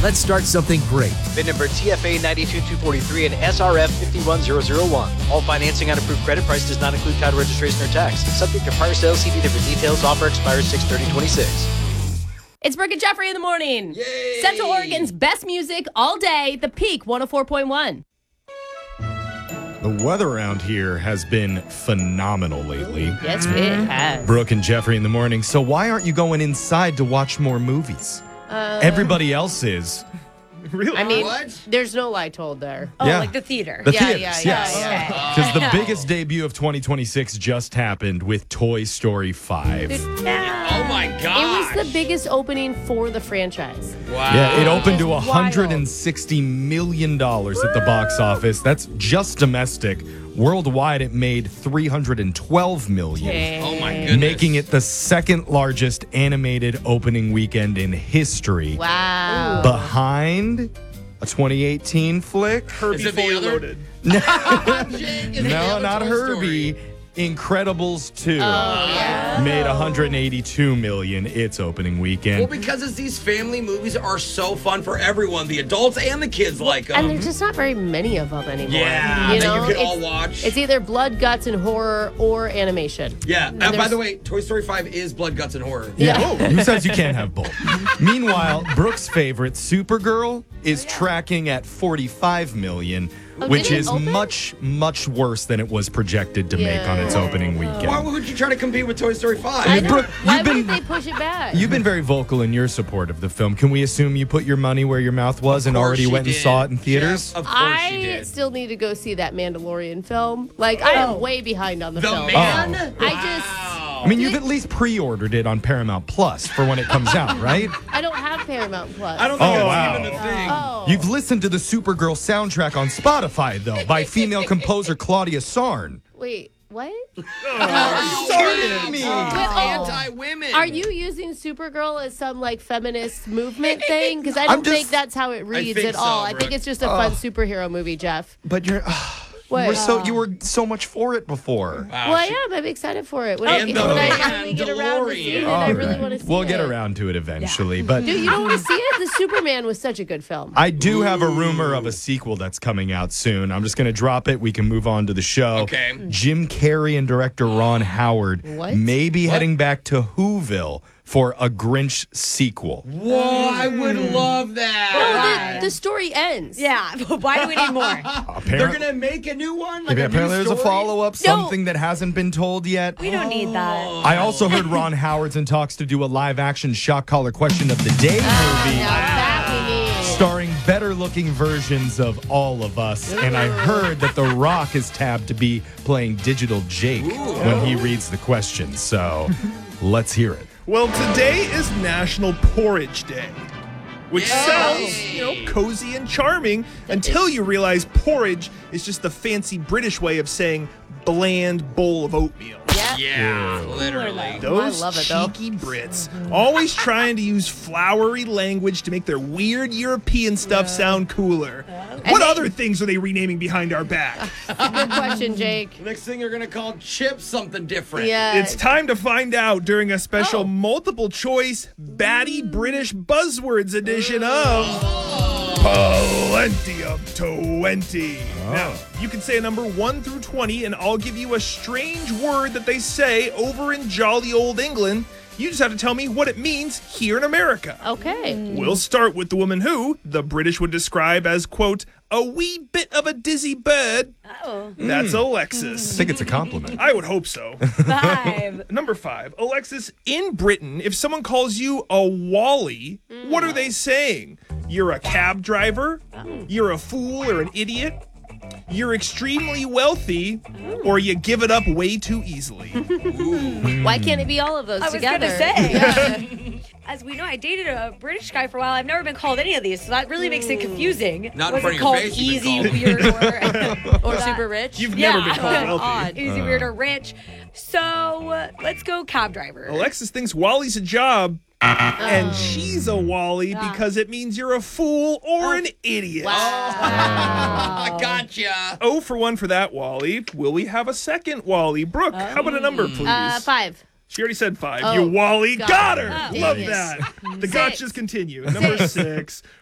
Let's start something great. VIN number TFA 92243 and SRF 51001. All financing on approved credit. Price does not include title, registration, or tax. Subject to prior sales. See different details. Offer expires 6/30/26. It's Brooke and Jeffrey in the morning. Yay! Central Oregon's best music all day. The Peak 104.1. The weather around here has been phenomenal lately. Yes, it has. Brooke and Jeffrey in the morning. So why aren't you going inside to watch more movies? Everybody else is. Really? I mean, What? there's no lie told there. Oh, Yeah. like the theater. The Yeah, theaters, yeah, yes. yeah. Because the biggest debut of 2026 just happened with Toy Story 5. Oh my It gosh. was the biggest opening for the franchise. Wow. Yeah, it opened to That's wild. $160 million at the box office. That's just domestic. Worldwide, it made $312 million. Oh my goodness. Making it the second largest animated opening weekend in history. Wow. Behind a 2018 flick. Herbie Is it the fully other? loaded. Jake, is it the No, other not Toy Herbie. Story? Incredibles 2 yeah. made $182 million its opening weekend. Well, because these family movies are so fun for everyone. The adults and the kids like them. And there's just not very many of them anymore. Yeah, you that know, you can all It's- watch. It's either blood, guts, and horror or animation. Yeah. And By there's- the way, Toy Story 5 is blood, guts, and horror. Yeah. Who says you can't have both? Meanwhile, Brooke's favorite, Supergirl, is tracking at $45 million, Oh, which did it is open? much, much worse than it was projected to make on its Yeah. opening Why weekend. would you try to compete with Toy Story 5? I know. Brooke, Why you've been- wouldn't they push it back? You've been very vocal in your support of the film. Can we assume you put your money where your mouth was and Of course already she went and did, saw it in Jeff. theaters? Of course she I did. still need to go see that Mandalorian film. Like, I am way behind on the The film. Man? I mean, you've at least pre-ordered it on Paramount Plus for when it comes out, right? I don't have Paramount Plus. I don't think Oh, it's wow. even a thing. Oh. You've listened to the Supergirl soundtrack on Spotify, though, by female composer Claudia Sarn. Wait, what? Started me. Oh. Anti-women. Are you using Supergirl as some like feminist movement thing? Because I I'm don't just- think that's how it reads think at all. so, I think Brooke. it's just a fun superhero movie, Jeff. But you're... What? You were so much for it before. Wow, Well, I she- am. I'm excited for it. When, And I, the when I Man finally get around to seeing it, DeLorean. I really want to see it. We'll get around to it eventually, but Dude, you don't want to see it? The Superman was such a good film. I do have a rumor of a sequel that's coming out soon. I'm just going to drop it. We can move on to the show. Okay. Jim Carrey and director Ron Howard What? may be heading back to Whoville for a Grinch sequel. Whoa, I would love that. No, the story ends. Yeah, but why do we need more? They're going to make a new one? Like Apparently a new there's a story? follow-up, something that hasn't been told yet. We don't need that. I also heard Ron Howard's in talks to do a live-action shock collar question of the day movie. Now that we need. Starring better-looking versions of all of us, and I heard that The Rock is tabbed to be playing Digital Jake when he reads the questions. So, let's hear it. Well, today is National Porridge Day, which sounds, cozy and charming until you realize porridge is just the fancy British way of saying bland bowl of oatmeal. Yeah, literally. Those I love it, though. cheeky Brits, always trying to use flowery language to make their weird European stuff sound cooler. What other things are they renaming behind our back? Good question, Jake. Next thing you're going to call chips something different. Yeah. It's time to find out during a special multiple choice Batty British Buzzwords edition of Plenty of 20. Now, you can say a number 1 through 20, and I'll give you a strange word that they say over in jolly old England. You just have to tell me what it means here in America. Okay. We'll start with the woman who the British would describe as, quote, a wee bit of a dizzy bird. Oh. That's I Alexis. think it's a compliment. I would hope so. 5. Number 5, Alexis, in Britain, if someone calls you a Wally, what are they saying? You're a cab driver? You're a fool or an idiot? You're extremely wealthy? Or you give it up way too easily? Why can't it be all of those I was together? gonna say. As we know, I dated a British guy for a while. I've never been called any of these, so that really makes it confusing. Not in Was front it of your called face, you've easy, been weird, Or super rich? You've never been called Yeah, wealthy. odd. Easy, weird, or rich. So let's go cab driver. Alexis thinks Wally's a job. And she's a Wally because it means you're a fool or an idiot. I gotcha. Oh for 1 for that, Wally. Will we have a second Wally? Brooke, how about a number, please? 5. She already said 5. Oh, you Wally got got it. her. Oh, Love genius. that. The gotchas continue. Number 6.